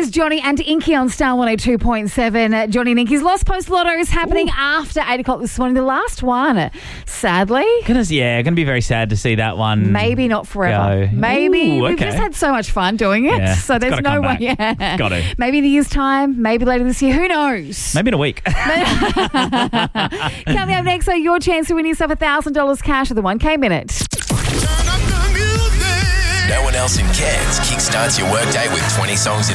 is Johnny and Inky on Star 102.7. Johnny and Inky's Lost Post Lotto is happening after 8 o'clock this morning. The last one, sadly. Gonna be very sad to see that one. Maybe not forever. Go. Maybe. Ooh, We've okay. just had so much fun doing it. Yeah, so there's gotta no come way. back. Yeah. Got to. Maybe in a year's time. Maybe later this year. Who knows? Maybe in a week. Coming up next, your chance to win yourself $1,000 cash of the 1K Minute. No one else in Cairns kickstarts your workday with 20 songs in